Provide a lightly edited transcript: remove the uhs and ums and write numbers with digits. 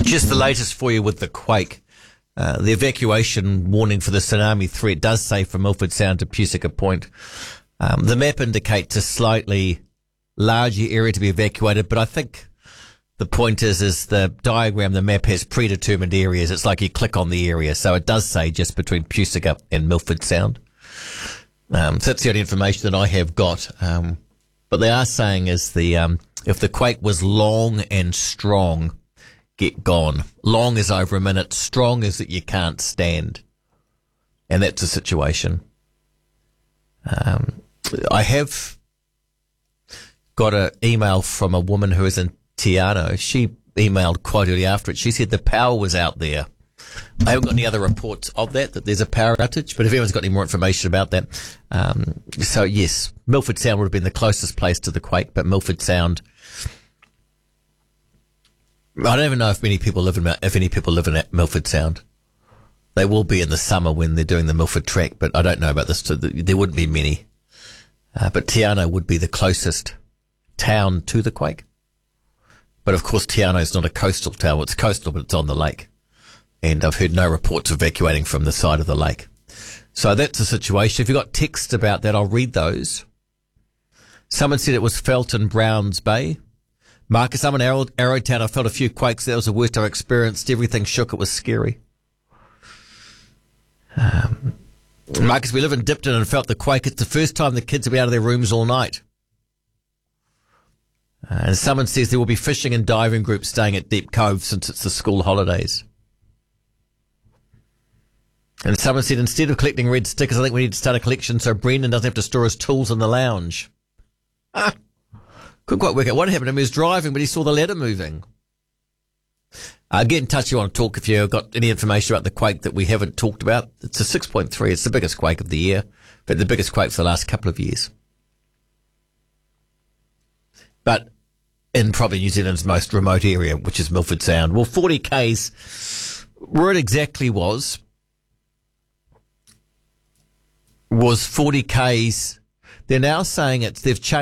Just the latest for you with the quake. The evacuation warning for the tsunami threat does say from Milford Sound to Pusica Point. The map indicates a slightly larger area to be evacuated, but I think the point is the diagram, the map has predetermined areas. It's like you click on the area. So it does say just between Pusica and Milford Sound. So that's the only information that I have got. But they are saying is if the quake was long and strong, get gone. Long is over a minute. Strong is that you can't stand. And that's the situation. I have got an email from a woman who is in Tiano. She emailed quite early after it. She said the power was out there. I haven't got any other reports of that there's a power outage, but if anyone's got any more information about that. So yes, Milford Sound would have been the closest place to the quake, but Milford Sound, I don't even know if any people live in Milford Sound. They will be in the summer when they're doing the Milford track, but I don't know about this. There wouldn't be many. But Tiano would be the closest town to the quake. But of course, Tiano is not a coastal town. It's coastal, but it's on the lake. And I've heard no reports of evacuating from the side of the lake. So that's the situation. If you've got text about that, I'll read those. Someone said it was felt in Browns Bay. Marcus, I'm in Arrowtown. I felt a few quakes. That was the worst I've experienced. Everything shook. It was scary. Marcus, we live in Dipton and felt the quake. It's the first time the kids have been out of their rooms all night. And someone says there will be fishing and diving groups staying at Deep Cove since it's the school holidays. And someone said instead of collecting red stickers, I think we need to start a collection so Brendan doesn't have to store his tools in the lounge. Couldn't quite work out what happened to him. He was driving, but he saw the ladder moving. Get in touch if you want to talk if you've got any information about the quake that we haven't talked about. It's a 6.3. It's the biggest quake of the year, but the biggest quake for the last couple of years. But in probably New Zealand's most remote area, which is Milford Sound. Well, 40 Ks, where it exactly was 40 Ks. They're now saying they've changed